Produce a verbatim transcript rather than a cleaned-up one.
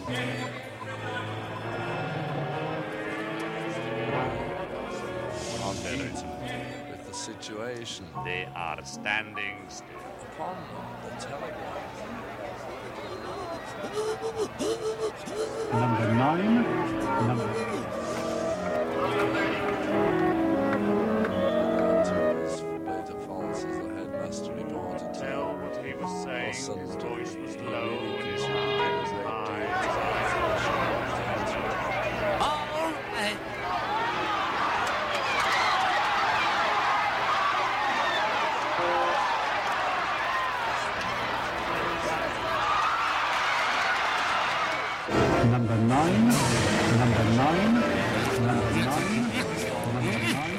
With the situation. They are standing still. Upon the telegraph. Number nine. Number. As Beta Falls as the headmaster reported. Tell what he was saying. His voice was low and his hand was high. All right. Number nine, number nine, number nine, number nine.